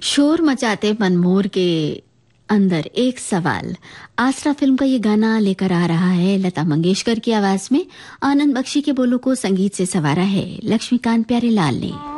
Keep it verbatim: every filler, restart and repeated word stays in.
शोर मचाते मनमोर के अंदर एक सवाल। आसरा फिल्म का ये गाना लेकर आ रहा है लता मंगेशकर की आवाज में। आनंद बख्शी के बोलों को संगीत से संवारा है लक्ष्मीकांत प्यारेलाल ने।